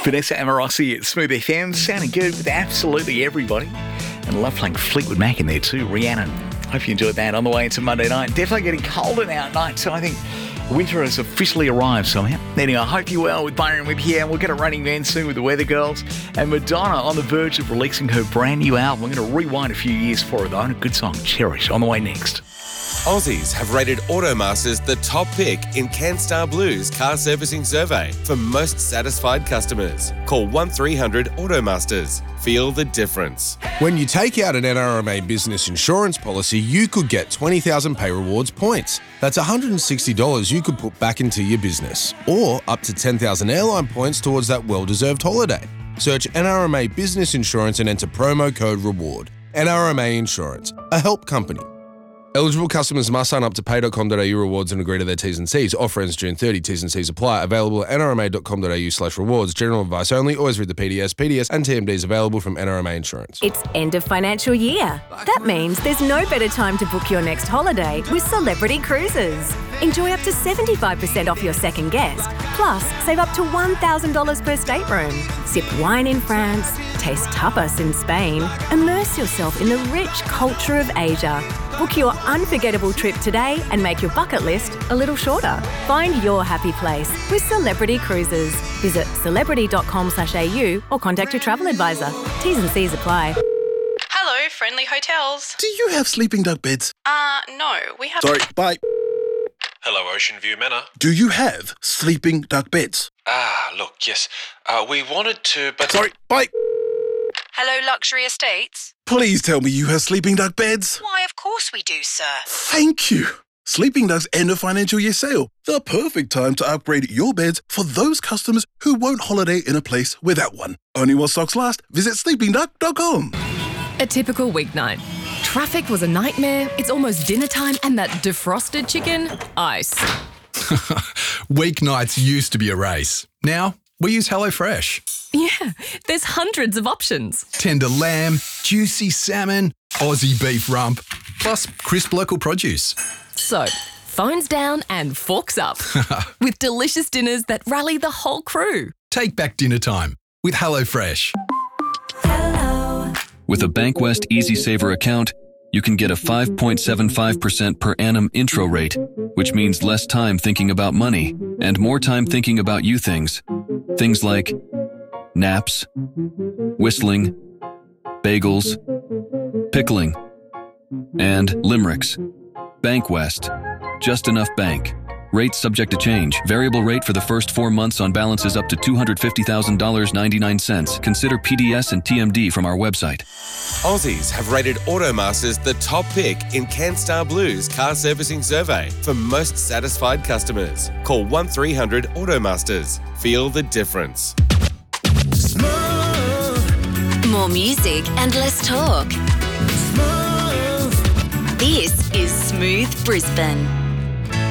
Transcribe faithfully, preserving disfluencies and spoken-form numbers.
Vanessa Amorossi at Smooth F M, sounding good with absolutely everybody. And I love playing Fleetwood Mac in there too, Rhiannon. Hope you enjoyed that on the way into Monday night. Definitely getting colder now at night, so I think winter has officially arrived somehow. Anyway, I hope you're well with Byron Whip here. We'll get a running man soon with the Weather Girls. And Madonna on the verge of releasing her brand new album. We're going to rewind a few years for her though. And a good song, Cherish, on the way next. Aussies have rated Automasters the top pick in CanStar Blue's car servicing survey for most satisfied customers. Call one three hundred Automasters. Feel the difference. When you take out an N R M A business insurance policy, you could get twenty thousand Pay Rewards points. That's one hundred sixty dollars you could put back into your business, or up to ten thousand airline points towards that well-deserved holiday. Search N R M A Business Insurance and enter promo code REWARD. N R M A Insurance, a help company. Eligible customers must sign up to pay dot com dot a u rewards and agree to their T's and C's. Offer ends June thirtieth. T's and C's apply. Available at n r m a dot com dot a u slash rewards. General advice only. Always read the P D S. P D S and T M Ds available from N R M A Insurance. It's end of financial year. That means there's no better time to book your next holiday with Celebrity Cruises. Enjoy up to seventy-five percent off your second guest. Plus, save up to one thousand dollars per stateroom. Sip wine in France. Taste tapas in Spain. Immerse yourself in the rich culture of Asia. Book your unforgettable trip today and make your bucket list a little shorter. Find your happy place with Celebrity Cruises. Visit celebrity dot com slash a u or contact your travel advisor. T's and C's apply. Hello, Friendly Hotels. Do you have sleeping duck beds? Uh, no, we have... Sorry, bye. Hello, Ocean View Manor. Do you have sleeping duck beds? Ah, look, yes. Uh, we wanted to, but... Sorry, bye. Hello, Luxury Estates. Please tell me you have sleeping duck beds. Why, of course we do, sir. Thank you. Sleeping Duck's end of financial year sale. The perfect time to upgrade your beds for those customers who won't holiday in a place without one. Only while stocks last. Visit sleeping duck dot com. A typical weeknight. Traffic was a nightmare, it's almost dinner time, and that defrosted chicken, ice. Weeknights used to be a race. Now, we use HelloFresh. Yeah, there's hundreds of options. Tender lamb, juicy salmon, Aussie beef rump, plus crisp local produce. So, phones down and forks up. With delicious dinners that rally the whole crew. Take back dinner time with HelloFresh. Hello. With a Bankwest Easy Saver account, you can get a five point seven five percent per annum intro rate, which means less time thinking about money and more time thinking about you things. Things like naps, whistling, bagels, pickling, and limericks. Bankwest. Just enough bank. Rates subject to change. Variable rate for the first four months on balances up to two hundred fifty thousand dollars and ninety-nine cents. Consider P D S and T M D from our website. Aussies have rated Automasters the top pick in CanStar Blue's car servicing survey for most satisfied customers. Call one three hundred Automasters. Feel the difference. More music and less talk. This is Smooth Brisbane.